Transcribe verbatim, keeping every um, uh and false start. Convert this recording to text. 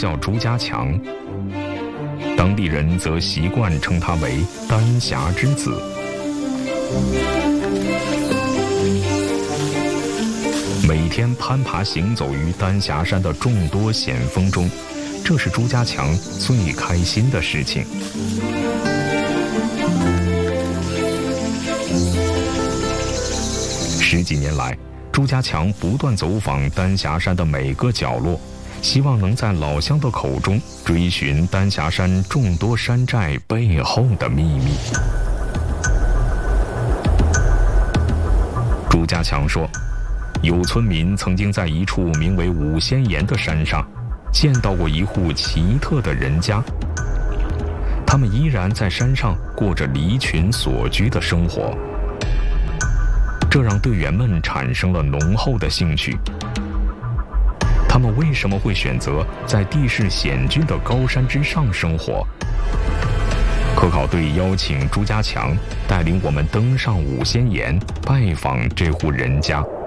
叫朱家强，当地人则习惯称他为丹霞之子。每天攀爬行走于丹霞山的众多险峰中，这是朱家强最开心的事情。十几年来，朱家强不断走访丹霞山的每个角落，希望能在老乡的口中追寻丹霞山众多山寨背后的秘密。朱家强说，有村民曾经在一处名为五仙岩的山上见到过一户奇特的人家，他们依然在山上过着离群索居的生活，这让队员们产生了浓厚的兴趣。他们为什么会选择在地势险峻的高山之上生活？科考队邀请朱家强带领我们登上五仙岩，拜访这户人家。